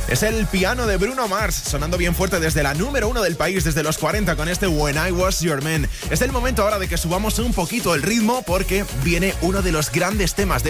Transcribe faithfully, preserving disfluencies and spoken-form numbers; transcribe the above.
Es el piano de Bruno Mars, sonando bien fuerte desde la número uno del país, desde los cuarenta, con este When I Was Your Man. Es el momento ahora de que subamos un poquito el ritmo porque viene uno de los grandes temas de